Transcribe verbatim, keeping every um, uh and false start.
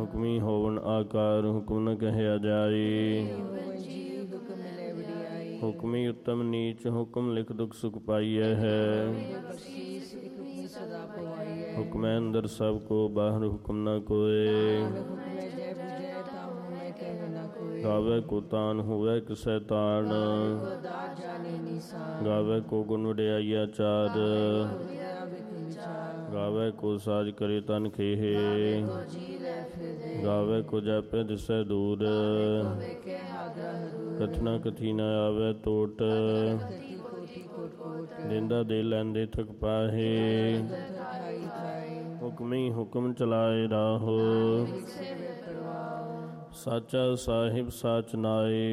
ਹੁਕਮੀ ਹੋਵਨ ਆਕਾਰ ਹੁਕਮ ਨ ਕਹਿਆ ਜਾਏ। ਹੁਕਮੀ ਉੱਤਮ ਨੀਚ ਹੁਕਮ ਲਿਖ ਦੁਖ ਸੁਖ ਪਾਈਐ ਹੈ। ਹੁਕਮੈ ਅੰਦਰ ਸਭ ਕੋ ਬਾਹਰ ਹੁਕਮ ਨ ਕੋਏ। ਗਾਵੇ ਕੋ ਤਾਨ ਹੋਵੇ ਕਿਸੈ ਤਾਣ। ਗਾਵੇ ਕੋ ਗੁਣ ਵਡਿਆਈਆ ਚਾਰ। ਗਾਵੇ ਕੋ ਸਾਜ ਕਰੇ ਤਨ ਖੇਹੇ। ਗਾਵੇ ਕੋ ਜਾਪੈ ਦਿਸੈ ਦੂਰ। ਕਥਨਾ ਕਥੀ ਨ ਆਵੇ ਟੋਟ। ਦਿੰਦਾ ਦੇ ਲੈਂਦੇ ਥਕ ਪਾਹੇ। ਹੁਕਮੀ ਹੁਕਮ ਚਲਾਏ ਰਾਹੋ। ਸਾਚਾ ਸਾਹਿਬ ਸਾਚ ਨਾਏ।